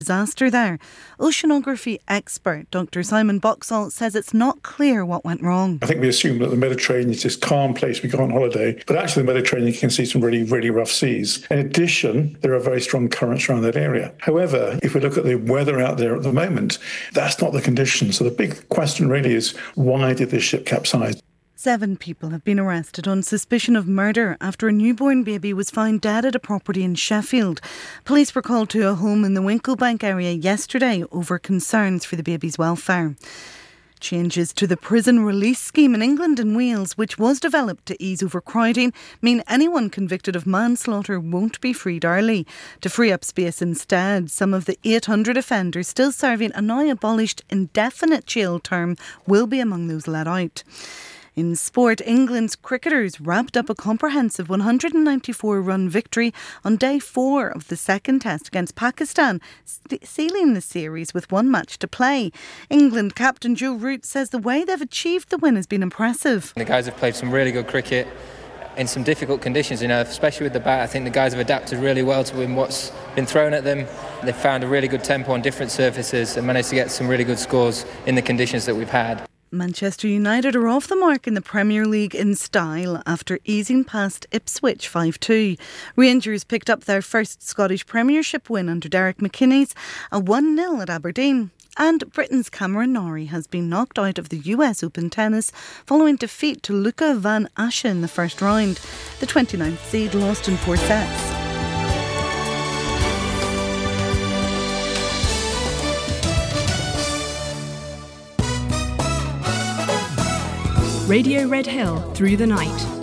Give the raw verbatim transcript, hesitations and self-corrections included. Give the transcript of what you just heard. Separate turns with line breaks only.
Disaster there. Oceanography expert Doctor Simon Boxall says it's not clear what went wrong.
I think we assume that the Mediterranean is this calm place we go on holiday, but actually the Mediterranean can see some really, really rough seas. In addition, there are very strong currents around that area. However, if we look at the weather out there at the moment, that's not the condition. So the big question really is, why did this ship capsize?
Seven people have been arrested on suspicion of murder after a newborn baby was found dead at a property in Sheffield. Police were called to a home in the Winklebank area yesterday over concerns for the baby's welfare. Changes to the prison release scheme in England and Wales, which was developed to ease overcrowding, mean anyone convicted of manslaughter won't be freed early. To free up space instead, some of the eight hundred offenders still serving a now abolished indefinite jail term will be among those let out. In sport, England's cricketers wrapped up a comprehensive one hundred ninety-four run victory on day four of the second test against Pakistan, st- sealing the series with one match to play. England captain Joe Root says the way they've achieved the win has been impressive.
The guys have played some really good cricket in some difficult conditions, you know, especially with the bat. I think the guys have adapted really well to what's been thrown at them. They've found a really good tempo on different surfaces and managed to get some really good scores in the conditions that we've had.
Manchester United are off the mark in the Premier League in style after easing past Ipswich five two. Rangers picked up their first Scottish Premiership win under Derek McKinney's, a one nil at Aberdeen. And Britain's Cameron Norrie has been knocked out of the U S Open tennis following defeat to Luca van Assche in the first round. The twenty-ninth seed lost in four sets.
Radio Red Hill through the night.